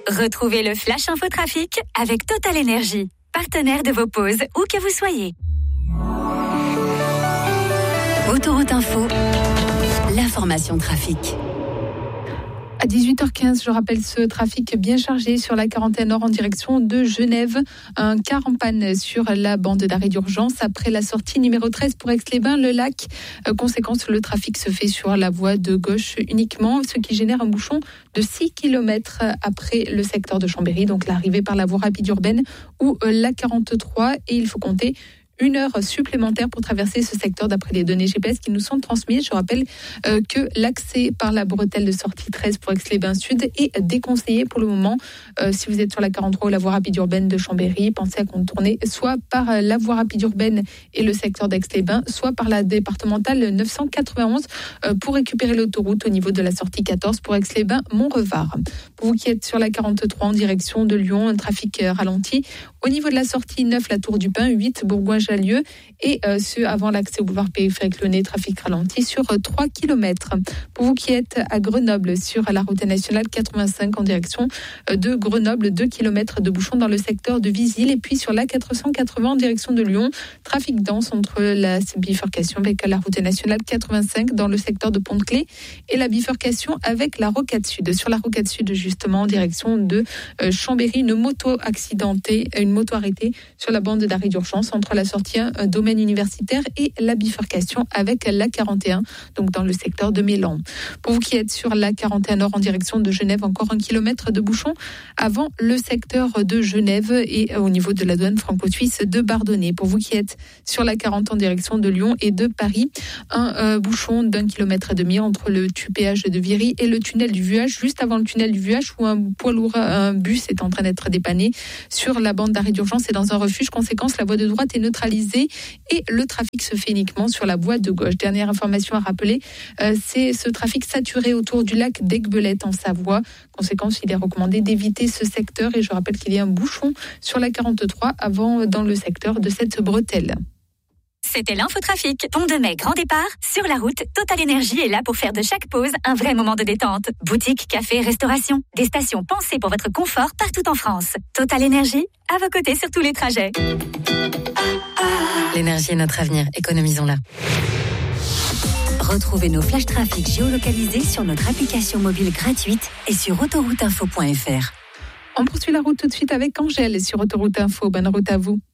Retrouvez le Flash Info Trafic avec Total Energy, partenaire de vos pauses où que vous soyez. Autoroute Info, l'information trafic. À 18h15, je rappelle ce trafic bien chargé sur la 41 Nord en direction de Genève. Un car en panne sur la bande d'arrêt d'urgence après la sortie numéro 13 pour Aix-les-Bains, le lac. Conséquence, le trafic se fait sur la voie de gauche uniquement, ce qui génère un bouchon de 6 km après le secteur de Chambéry, donc l'arrivée par la voie rapide urbaine ou la 43. Et il faut compter 1 heure supplémentaire pour traverser ce secteur d'après les données GPS qui nous sont transmises. Je rappelle que l'accès par la bretelle de sortie 13 pour Aix-les-Bains Sud est déconseillé pour le moment. Si vous êtes sur la 43 ou la voie rapide urbaine de Chambéry, pensez à contourner soit par la voie rapide urbaine et le secteur d'Aix-les-Bains, soit par la départementale 991 pour récupérer l'autoroute au niveau de la sortie 14 pour Aix-les-Bains Montrevard. Pour vous qui êtes sur la 43 en direction de Lyon, un trafic ralenti. Au niveau de la sortie 9, la Tour du Pin, 8, Bourgoin-Jallieu et ce avant l'accès au boulevard périphérique Launay, trafic ralenti sur 3 km. Pour vous qui êtes à Grenoble sur la route nationale 85 en direction de Grenoble, 2 km de bouchons dans le secteur de Visil et puis sur la 480 en direction de Lyon, trafic dense entre la bifurcation avec la route nationale 85 dans le secteur de Pont-de-Clé et la bifurcation avec la Rocade Sud. Sur la Rocade Sud justement en direction de Chambéry, une moto accidentée, une moto arrêtée sur la bande d'arrêt d'urgence entre la sortie 1 domaine universitaire et la bifurcation avec la 41, donc dans le secteur de Mélan. Pour vous qui êtes sur la 41 Nord en direction de Genève, encore 1 km de bouchon avant le secteur de Genève et au niveau de la douane franco-suisse de Bardonnay. Pour vous qui êtes sur la 40 en direction de Lyon et de Paris, un bouchon d'1,5 km entre le péage de Viry et le tunnel du Vuage, juste avant le tunnel du Vuage où un poids lourd, un bus est en train d'être dépanné sur la bande d'arrêt d'urgence et dans un refuge. Conséquence, la voie de droite est neutralisée et le trafic se fait uniquement sur la voie de gauche. Dernière information à rappeler, c'est ce trafic saturé autour du lac d'Aiguebelette en Savoie. Conséquence, il est recommandé d'éviter ce secteur et je rappelle qu'il y a un bouchon sur la 43 avant dans le secteur de cette bretelle. C'était l'infotrafic. Pont de Mai, grand départ. Sur la route, Total Energy est là pour faire de chaque pause un vrai moment de détente. Boutique, café, restauration. Des stations pensées pour votre confort partout en France. Total Energy, à vos côtés sur tous les trajets. L'énergie est notre avenir. Économisons-la. Retrouvez nos flash trafic géolocalisés sur notre application mobile gratuite et sur autorouteinfo.fr. On poursuit la route tout de suite avec Angèle sur Autoroute Info. Bonne route à vous.